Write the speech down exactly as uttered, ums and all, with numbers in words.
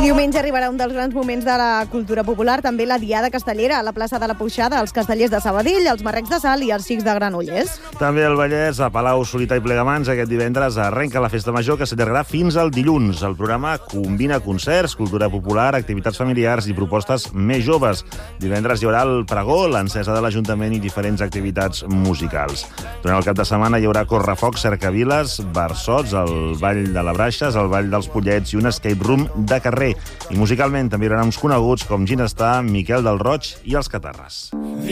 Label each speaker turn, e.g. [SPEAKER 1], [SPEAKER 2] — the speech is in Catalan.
[SPEAKER 1] diumenge arribarà un dels grans moments de la cultura popular, també la Diada Castellera, a la plaça de la Puixada, els castellers de Sabadell, els marrecs de Salt i els xics de Granollers.
[SPEAKER 2] També al Vallès, a Palau, Solità i Plegamans, aquest divendres arrenca la Festa Major, que s'allargarà fins al dilluns. El programa combina concerts, cultura popular, activitats familiars i propostes més joves. Divendres hi haurà el pregó, l'encesa de l'Ajuntament i diferents activitats musicals. Durant el cap de setmana hi haurà correfocs, cercaviles, barçots, el Ball de la Braixes, el Ball dels Pollets i un escape room de carrer. I musicalment també hi haurà uns coneguts com Ginestar, Miquel del Roig i els Catarres.